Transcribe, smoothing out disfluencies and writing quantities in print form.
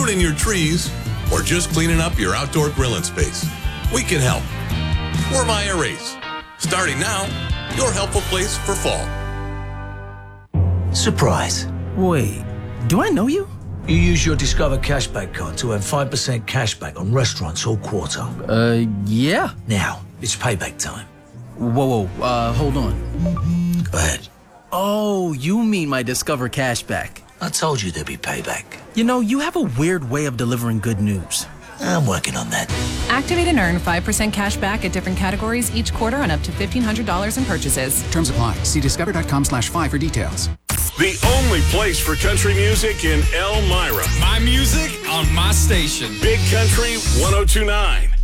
pruning your trees, or just cleaning up your outdoor grilling space. We can help. We're Maya Race. Starting now, your helpful place for fall. Surprise. Wait, do I know you? You use your Discover Cashback card to earn 5% cashback on restaurants all quarter. Yeah. Now, it's payback time. Whoa, hold on. Go ahead. Oh, you mean my Discover Cashback. I told you there'd be payback. You know, you have a weird way of delivering good news. I'm working on that. Activate and earn 5% cash back at different categories each quarter on up to $1,500 in purchases. Terms apply. See discover.com/5 for details. The only place for country music in Elmira. My music on my station. Big Country 102.9.